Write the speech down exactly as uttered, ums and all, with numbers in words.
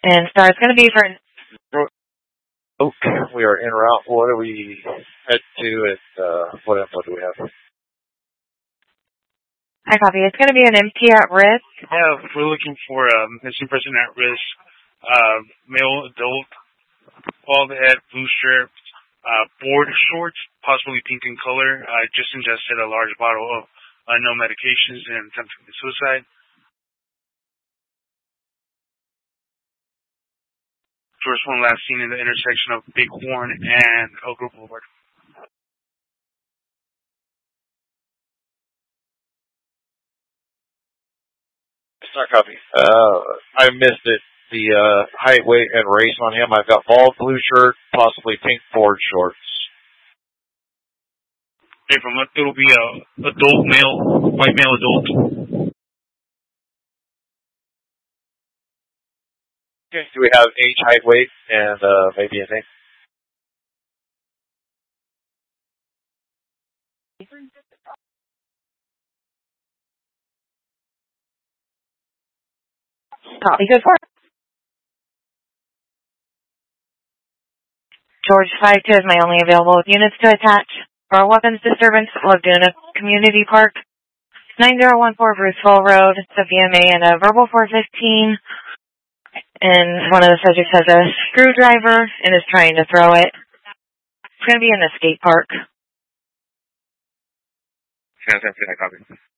And Star, it's going to be for... Oak, we are en route. What do we head to at, uh, what info do we have? I copy. It's going to be an M T at risk. Yeah, we're looking for a missing person at risk. Uh, male, adult, bald head, blue shirt, uh, board shorts, possibly pink in color. Uh, just ingested a large bottle of unknown medications and attempted suicide. First one last seen in the intersection of Bighorn and Oak Grove Boulevard. Star copy. Uh, I missed it. The uh, height, weight, and race on him. I've got bald, blue shirt, possibly pink board shorts. Okay, from it, it'll be a adult male, white male adult. Okay. Do we have age, height, weight, and uh, maybe a name? Copy. Good for George five two is my only available units to attach for a weapons disturbance, Laguna Community Park, nine zero one four Bruceville Road, it's a V M A and a verbal four fifteen, and one of the subjects has a screwdriver and is trying to throw it. It's going to be in the skate park. Fantastic, I copy.